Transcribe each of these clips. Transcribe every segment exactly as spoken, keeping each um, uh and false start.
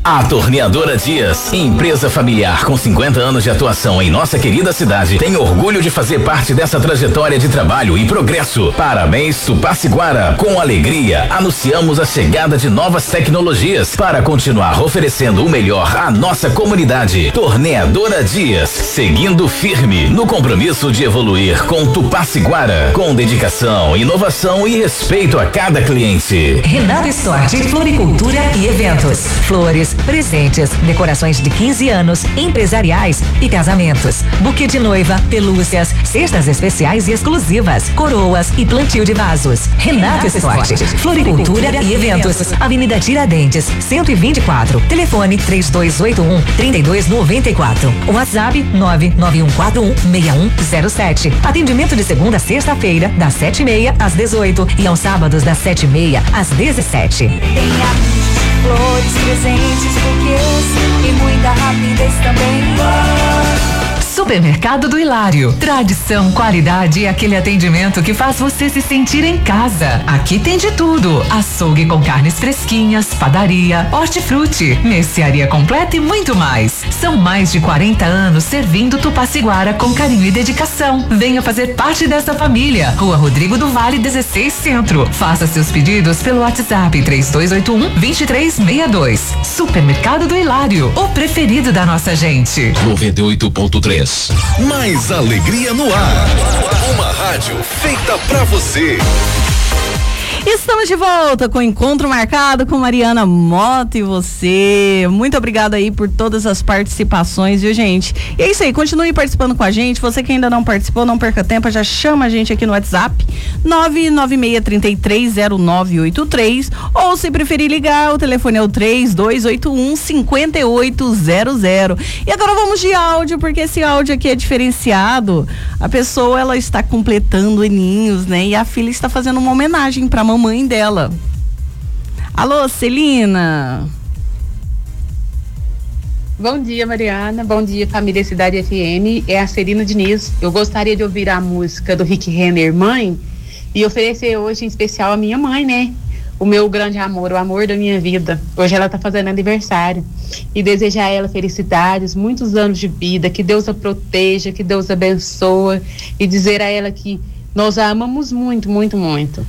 A Torneadora Dias, empresa familiar com cinquenta anos de atuação em nossa querida cidade, tem orgulho de fazer parte dessa trajetória de trabalho e progresso. Parabéns, Tupaciguara. Com alegria, anunciamos a chegada de novas tecnologias para continuar oferecendo o melhor à nossa comunidade. Torneadora Dias, seguindo firme no compromisso de evoluir com Tupaciguara, com dedicação, inovação e respeito a cada cliente. Renato Stort, floricultura e eventos. Flores, presentes, decorações de quinze anos, empresariais e casamentos. Buquê de noiva, pelúcias, cestas especiais e exclusivas, coroas e plantio de vasos. Renato Stort, floricultura e eventos. Avenida Tiradentes, cento e vinte e quatro. Telefone três dois oito um, três dois nove quatro. WhatsApp nove nove um quatro um, seis um zero sete. Atendimento de segunda a sexta-feira, das sete e meia às dezoito e aos sábados das sete e meia às dezessete. Flores, presentes, buquês e muita rapidez também. Supermercado do Hilário. Tradição, qualidade e aquele atendimento que faz você se sentir em casa. Aqui tem de tudo: açougue com carnes fresquinhas, padaria, hortifruti, mercearia completa e muito mais. São mais de quarenta anos servindo Tupaciguara com carinho e dedicação. Venha fazer parte dessa família. Rua Rodrigo do Vale, dezesseis Centro. Faça seus pedidos pelo WhatsApp três dois oito um, dois três seis dois. Supermercado do Hilário, o preferido da nossa gente. noventa e oito ponto três. Mais alegria no ar. Uma rádio feita pra você. Estamos de volta com o encontro marcado com Mariana Mota e você. Muito obrigada aí por todas as participações, viu, gente? E é isso aí, continue participando com a gente. Você que ainda não participou, não perca tempo, já chama a gente aqui no WhatsApp nove nove seis três três zero nove oito três, ou se preferir ligar, o telefone é o três dois oito um, cinco oito zero zero. E agora vamos de áudio, porque esse áudio aqui é diferenciado. A pessoa, ela está completando aninhos, né? E a filha está fazendo uma homenagem para a mamãe dela. Alô, Celina. Bom dia, Mariana. Bom dia, família Cidade F M. É a Celina Diniz. Eu gostaria de ouvir a música do Rick Renner, Mãe, e oferecer hoje em especial a minha mãe, né? O meu grande amor, o amor da minha vida. Hoje ela tá fazendo aniversário. E desejar a ela felicidades, muitos anos de vida, que Deus a proteja, que Deus a abençoe, e dizer a ela que nós a amamos muito, muito, muito.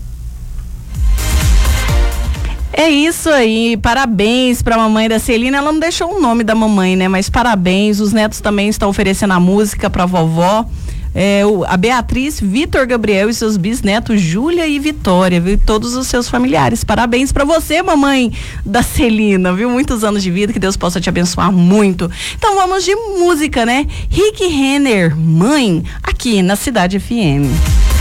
É isso aí, parabéns pra mamãe da Celina. Ela não deixou o nome da mamãe, né? Mas parabéns, os netos também estão oferecendo a música pra vovó. É, o, a Beatriz, Vitor Gabriel e seus bisnetos Júlia e Vitória, viu? Todos os seus familiares. Parabéns pra você, mamãe da Celina, viu? Muitos anos de vida, que Deus possa te abençoar muito. Então vamos de música, né? Rick Renner, Mãe, aqui na Cidade F M.